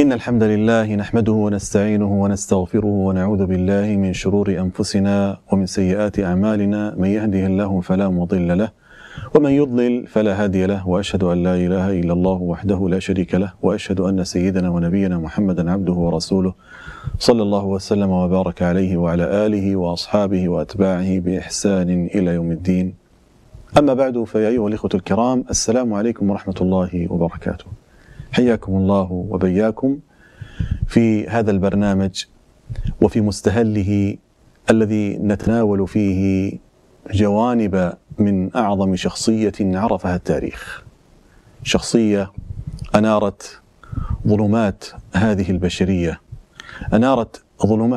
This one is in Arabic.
إن الحمد لله نحمده ونستعينه ونستغفره ونعوذ بالله من شرور أنفسنا ومن سيئات أعمالنا. من يهده الله فلا مضل له ومن يضلل فلا هادي له، وأشهد أن لا إله إلا الله وحده لا شريك له، وأشهد أن سيدنا ونبينا محمدا عبده ورسوله صلى الله وسلم وبارك عليه وعلى آله وأصحابه وأتباعه بإحسان إلى يوم الدين. أما بعد، فيا أيها الإخوة الكرام، السلام عليكم ورحمة الله وبركاته. حياكم الله وبياكم في هذا البرنامج وفي مستهله الذي نتناول فيه جوانب من أعظم شخصية عرفها التاريخ، شخصية أنارت ظلمات هذه البشرية، أنارت ظلمات